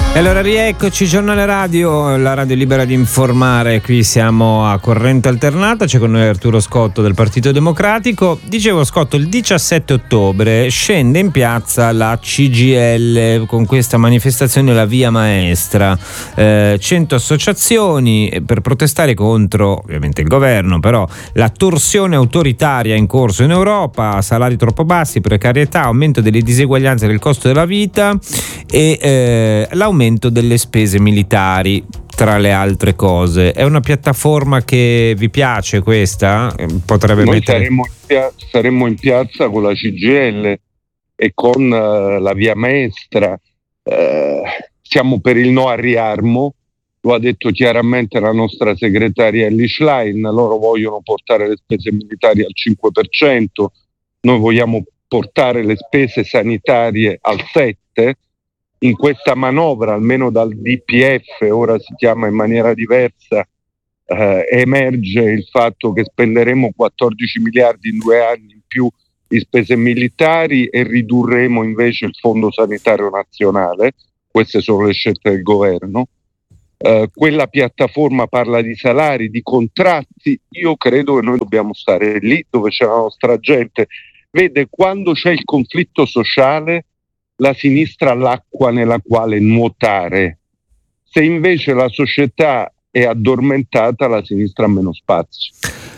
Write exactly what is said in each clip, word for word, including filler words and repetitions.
E allora rieccoci, Giornale Radio, la radio libera di informare. Qui siamo a corrente alternata, c'è con noi Arturo Scotto del Partito Democratico. Dicevo, Scotto, il diciassette ottobre scende in piazza la C G I L con questa manifestazione, la Via Maestra, eh, cento associazioni per protestare contro ovviamente il governo, però la torsione autoritaria in corso in Europa, salari troppo bassi, precarietà, aumento delle diseguaglianze del costo della vita e eh, l'aumento delle spese militari, tra le altre cose. È una piattaforma che vi piace questa? Potrebbe Noi mettere... saremmo, in pia- saremmo in piazza con la C G I L e con uh, la Via Maestra. Uh, siamo per il no al riarmo, lo ha detto chiaramente la nostra segretaria Elly Schlein. Loro vogliono portare le spese militari al cinque per cento, noi vogliamo portare le spese sanitarie al sette per cento. In questa manovra, almeno dal D P F, ora si chiama in maniera diversa, eh, emerge il fatto che spenderemo quattordici miliardi in due anni in più di spese militari e ridurremo invece il Fondo Sanitario Nazionale. Queste sono le scelte del governo. Eh, quella piattaforma parla di salari, di contratti. Io credo che noi dobbiamo stare lì dove c'è la nostra gente. Vede, quando c'è il conflitto sociale, la sinistra ha l'acqua nella quale nuotare. Se invece la società è addormentata, la sinistra ha meno spazio.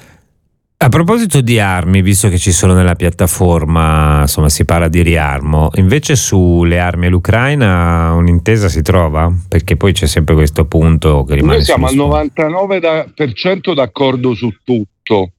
A proposito di armi, visto che ci sono nella piattaforma, insomma si parla di riarmo, invece sulle armi all'Ucraina un'intesa si trova? Perché poi c'è sempre questo punto che rimane. Noi siamo al sullo novantanove per cento d'accordo su tutto.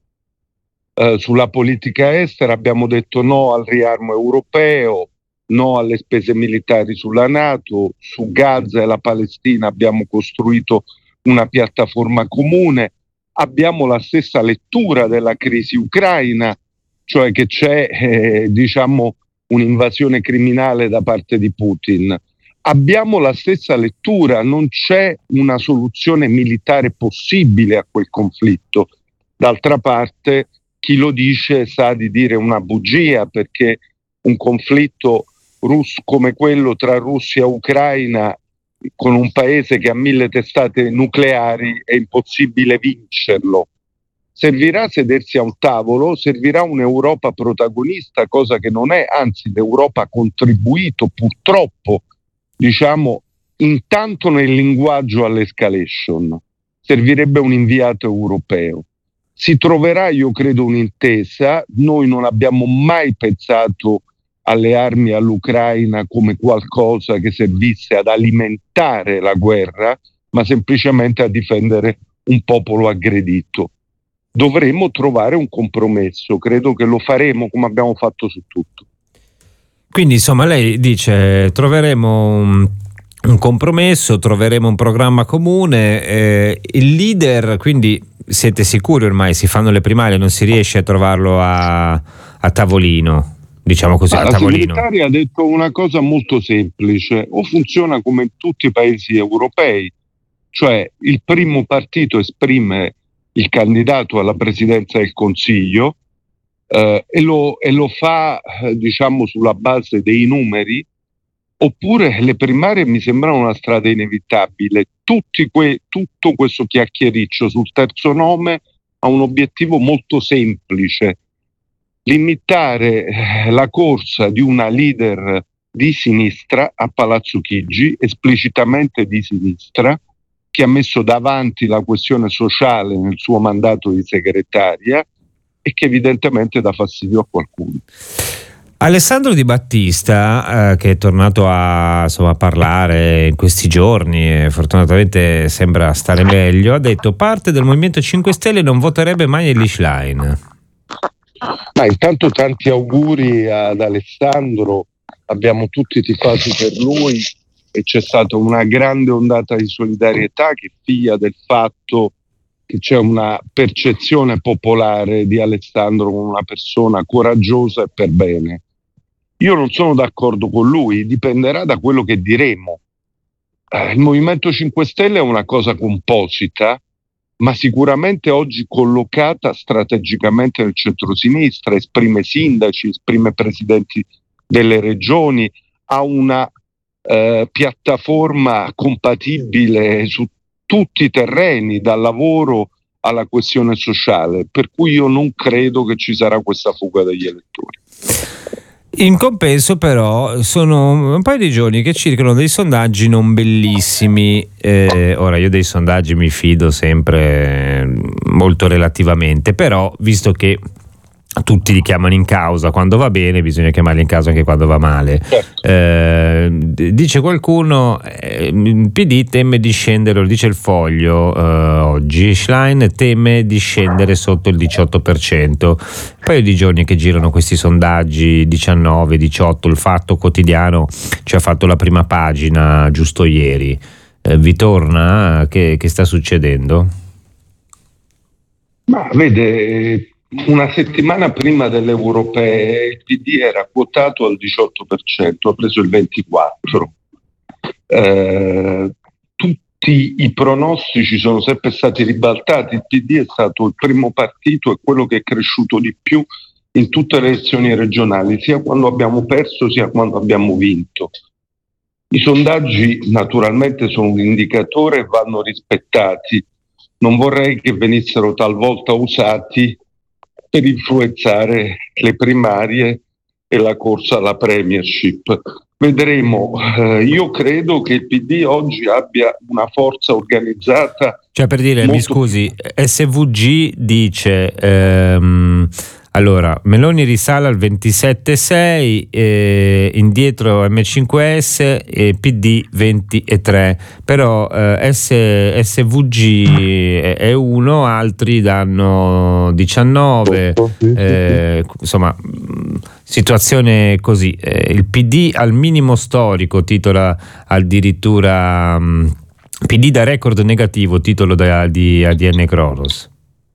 Eh, sulla politica estera abbiamo detto no al riarmo europeo, no alle spese militari sulla NATO. Su Gaza e la Palestina abbiamo costruito una piattaforma comune. Abbiamo la stessa lettura della crisi ucraina, cioè che c'è eh, diciamo un'invasione criminale da parte di Putin. Abbiamo la stessa lettura, non c'è una soluzione militare possibile a quel conflitto. D'altra parte, chi lo dice sa di dire una bugia, perché un conflitto russo come quello tra Russia e Ucraina, con un paese che ha mille testate nucleari, è impossibile vincerlo. Servirà sedersi a un tavolo, servirà un'Europa protagonista, cosa che non è, anzi l'Europa ha contribuito purtroppo, diciamo, intanto nel linguaggio all'escalation. Servirebbe un inviato europeo. Si troverà, io credo, un'intesa. Noi non abbiamo mai pensato alle armi all'Ucraina come qualcosa che servisse ad alimentare la guerra, ma semplicemente a difendere un popolo aggredito. Dovremmo trovare un compromesso, credo che lo faremo come abbiamo fatto su tutto. Quindi insomma lei dice troveremo un, un compromesso, troveremo un programma comune, eh, il leader, quindi siete sicuri ormai si fanno le primarie, non si riesce a trovarlo a, a tavolino? Diciamo così, Ma a la tavolino. segretaria ha detto una cosa molto semplice: o funziona come in tutti i paesi europei, cioè il primo partito esprime il candidato alla presidenza del Consiglio eh, e, lo, e lo fa eh, diciamo sulla base dei numeri, oppure le primarie mi sembrano una strada inevitabile. Tutti que, tutto questo chiacchiericcio sul terzo nome ha un obiettivo molto semplice: limitare la corsa di una leader di sinistra a Palazzo Chigi, esplicitamente di sinistra, che ha messo davanti la questione sociale nel suo mandato di segretaria e che evidentemente dà fastidio a qualcuno. Alessandro Di Battista, eh, che è tornato a, insomma, a parlare in questi giorni e fortunatamente sembra stare meglio, ha detto parte del Movimento cinque Stelle non voterebbe mai Elly Schlein. Ma intanto tanti auguri ad Alessandro, abbiamo tutti tifato per lui e c'è stata una grande ondata di solidarietà che è figlia del fatto che c'è una percezione popolare di Alessandro come una persona coraggiosa e per bene. Io non sono d'accordo con lui, dipenderà da quello che diremo. Eh, il Movimento cinque Stelle è una cosa composita, ma sicuramente oggi collocata strategicamente nel centrosinistra, esprime sindaci, esprime presidenti delle regioni, ha una eh, piattaforma compatibile su tutti i terreni, dal lavoro alla questione sociale, per cui io non credo che ci sarà questa fuga degli elettori. In compenso però sono un paio di giorni che circolano dei sondaggi non bellissimi. Eh, ora io dei sondaggi mi fido sempre molto relativamente, però visto che tutti li chiamano in causa quando va bene, bisogna chiamarli in causa anche quando va male. Eh, dice qualcuno, eh, il P D teme di scendere, lo dice il Foglio eh, oggi, Schlein teme di scendere sotto il diciotto per cento. Un paio di giorni che girano questi sondaggi, diciannove, diciotto, il Fatto Quotidiano ci ha fatto la prima pagina giusto ieri. Eh, vi torna? Che, che sta succedendo? Ma vede, una settimana prima delle europee il P D era quotato al diciotto per cento, ha preso il ventiquattro per cento. Eh, tutti i pronostici sono sempre stati ribaltati. Il P D è stato il primo partito e quello che è cresciuto di più in tutte le elezioni regionali, sia quando abbiamo perso sia quando abbiamo vinto. I sondaggi naturalmente sono un indicatore e vanno rispettati. Non vorrei che venissero talvolta usati per influenzare le primarie e la corsa alla premiership. Vedremo. Eh, io credo che il P D oggi abbia una forza organizzata. Cioè, per dire, molto... mi scusi, S V G dice ehm, allora Meloni risale al ventisette virgola sei, eh, indietro M cinque S e P D venti virgola tre, però eh, S, S V G è uno, altri danno diciannove, eh, insomma situazione così. Eh, il P D al minimo storico, titola addirittura um, P D da record negativo, titolo da, di A D N Cronos.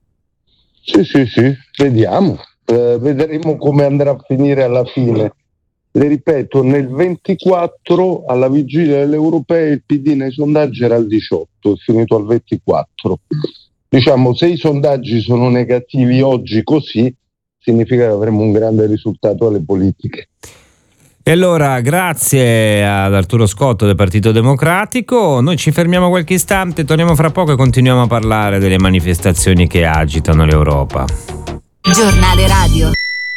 Sì, sì, sì, vediamo. Eh, vedremo come andrà a finire alla fine. Le ripeto, nel ventiquattro, alla vigilia delle europee, il P D nei sondaggi era al diciotto, è finito al ventiquattro. Diciamo, se i sondaggi sono negativi oggi così, significa che avremo un grande risultato alle politiche. E allora, grazie ad Arturo Scotto del Partito Democratico. Noi ci fermiamo qualche istante, torniamo fra poco e continuiamo a parlare delle manifestazioni che agitano l'Europa. Giornale radio.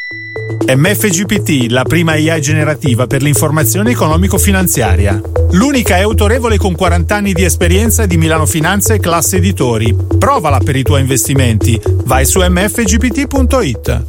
M F G P T, la prima I A generativa per l'informazione economico-finanziaria. L'unica è autorevole con quaranta anni di esperienza di Milano Finanza e Classe Editori. Provala per i tuoi investimenti. Vai su m f g p t punto i t.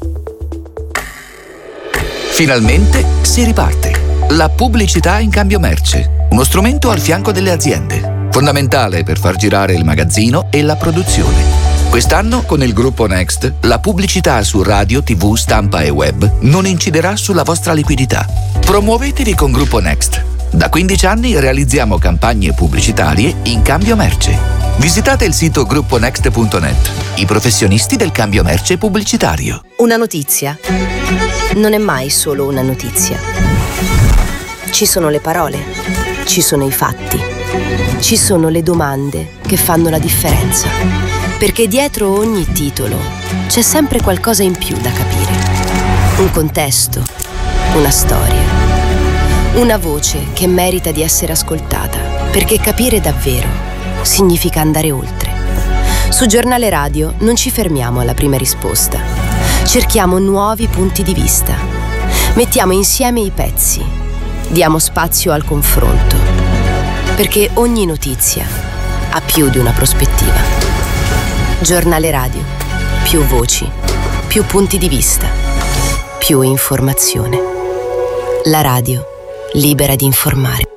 Finalmente si riparte. La pubblicità in cambio merce. Uno strumento al fianco delle aziende. Fondamentale per far girare il magazzino e la produzione. Quest'anno, con il gruppo Next, la pubblicità su radio, tivù, stampa e web non inciderà sulla vostra liquidità. Promuovetevi con Gruppo Next. Da quindici anni realizziamo campagne pubblicitarie in cambio merce. Visitate il sito gruppo next punto net, i professionisti del cambio merce pubblicitario. Una notizia non è mai solo una notizia. Ci sono le parole, ci sono i fatti, ci sono le domande che fanno la differenza. Perché dietro ogni titolo c'è sempre qualcosa in più da capire. Un contesto, una storia, una voce che merita di essere ascoltata, perché capire davvero significa andare oltre. Su Giornale Radio non ci fermiamo alla prima risposta. Cerchiamo nuovi punti di vista. Mettiamo insieme i pezzi. Diamo spazio al confronto. Perché ogni notizia ha più di una prospettiva. Giornale Radio. Più voci, più punti di vista, più informazione. La radio libera di informare.